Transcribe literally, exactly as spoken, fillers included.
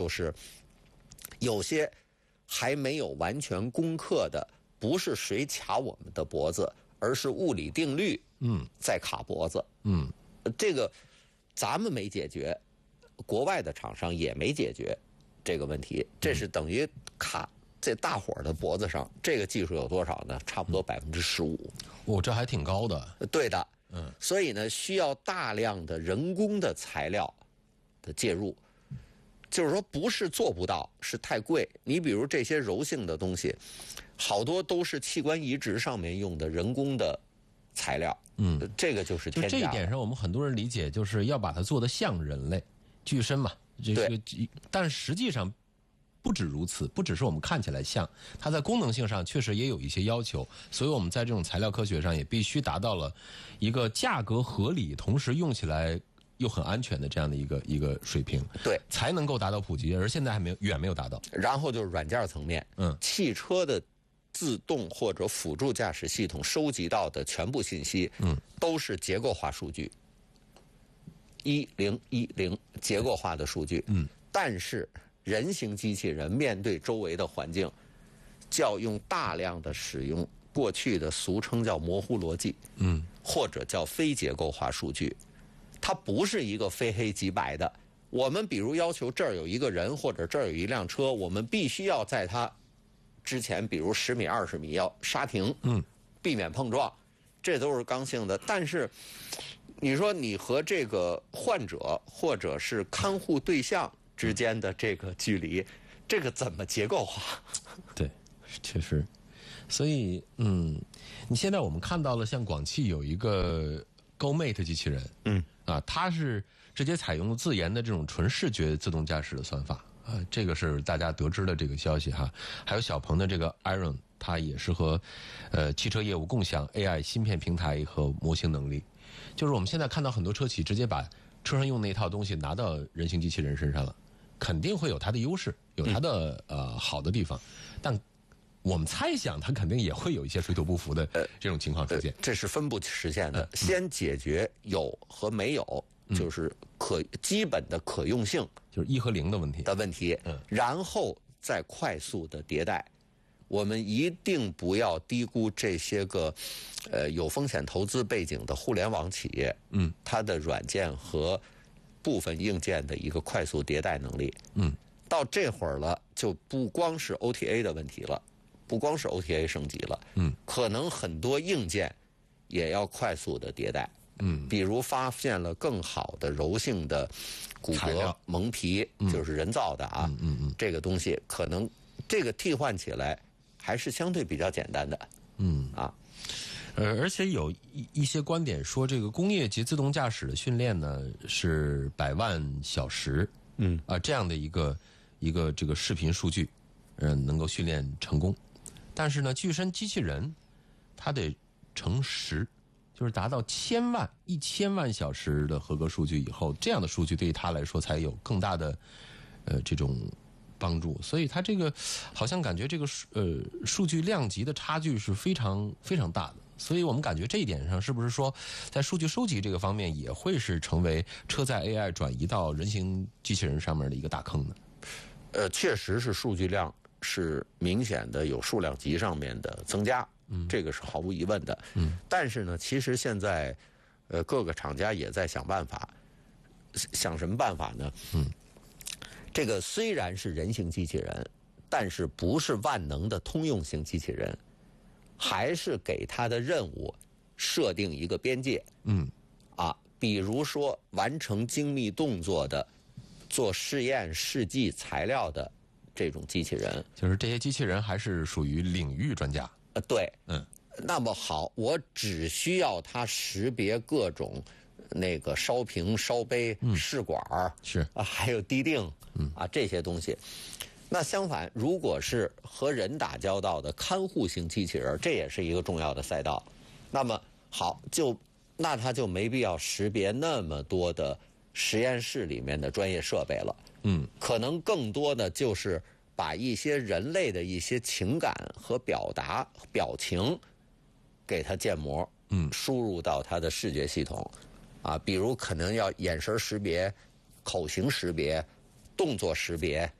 就是有些还没有完全攻克的，不是谁卡我们的脖子，而是物理定律嗯在卡脖子。嗯，这个咱们没解决，国外的厂商也没解决这个问题，这是等于卡在大伙儿的脖子上。这个技术有多少呢？差不多百分之十五。 哦，这还挺高的。 对的。嗯，所以呢，需要大量的人工的材料的介入。就是说，不是做不到，是太贵。你比如这些柔性的东西，好多都是器官移植上面用的人工的材料。嗯，这个就是天价。 就这一点上，我们很多人理解就是要把它做得像人类，具身嘛。这个，但实际上不止如此，不只是我们看起来像，它在功能性上确实也有一些要求。所以我们在这种材料科学上也必须达到了一个价格合理，同时用起来又很安全的这样的一个一个水平， 对， 才能够达到普及，而现在还没有远没有达到。 然后就是软件层面，嗯，汽车的自动或者辅助驾驶系统收集到的全部信息，嗯，都是结构化数据，一零一零结构化的数据，嗯，但是人形机器人面对周围的环境，就要用大量的使用过去的俗称叫模糊逻辑，嗯，或者叫非结构化数据。它不是一个非黑即白的。我们比如要求这儿有一个人，或者这儿有一辆车，我们必须要在它之前，比如十米、二十米要刹停，嗯，避免碰撞，这都是刚性的。但是你说你和这个患者或者是看护对象之间的这个距离，这个怎么结构化？ 对，确实。所以，嗯，你现在我们看到了，像广汽有一个GoMate 机器人，嗯，啊，它是直接采用了自研的这种纯视觉自动驾驶的算法，啊，这个是大家得知的这个消息哈。还有小鹏的这个 Iron， 它也是和呃汽车业务共享 A I 芯片平台和模型能力。就是我们现在看到很多车企直接把车上用那套东西拿到人形机器人身上了，肯定会有它的优势，有它的、嗯、呃好的地方，但我们猜想它肯定也会有一些水土不服的这种情况出现， 呃、这是分不实现的。嗯、先解决有和没有，嗯、就是可基本的可用性， 就是一和零的问题的问题，嗯，然后再快速的迭代。我们一定不要低估这些个呃有风险投资背景的互联网企业，嗯，它的软件和部分硬件的一个快速迭代能力，嗯，到这会儿了，就不光是 O T A 的问题了。不光是 O T A 升级了，嗯，可能很多硬件也要快速的迭代，嗯，比如发现了更好的柔性的骨骼蒙皮，嗯、就是人造的啊，嗯嗯嗯，这个东西可能这个替换起来还是相对比较简单的，嗯啊， 呃，而且有一一些观点说，这个工业级自动驾驶的训练呢是百万小时，嗯啊，这样的一个一个这个视频数据，嗯、呃，能够训练成功。但是呢，具身机器人它得乘十，就是达到千万、一千万小时的合格数据以后，这样的数据对于它来说才有更大的呃这种帮助。所以它这个好像感觉这个呃数据量级的差距是非常非常大的。所以我们感觉这一点上，是不是说在数据收集这个方面也会是成为车载 A I 转移到人形机器人上面的一个大坑呢？ 呃，确实是数据量是明显的有数量级上面的增加，嗯，这个是毫无疑问的，嗯。但是呢，其实现在，呃，各个厂家也在想办法，想什么办法呢？嗯，这个虽然是人形机器人，但是不是万能的通用型机器人，还是给它的任务设定一个边界，嗯，啊，比如说完成精密动作的、做试验试剂材料的。这种机器人， 就是这些机器人还是属于领域专家。 呃，对，嗯，那么好，我只需要它识别各种那个烧瓶、烧杯、嗯、试管是啊，还有滴定，嗯啊这些东西。那相反，如果是和人打交道的看护型机器人，这也是一个重要的赛道。那么好，就那它就没必要识别那么多的实验室里面的专业设备了。嗯，可能更多的就是把一些人类的一些情感和表达、表情给它建模，嗯，输入到它的视觉系统，啊，比如可能要眼神识别、口型识别、动作识别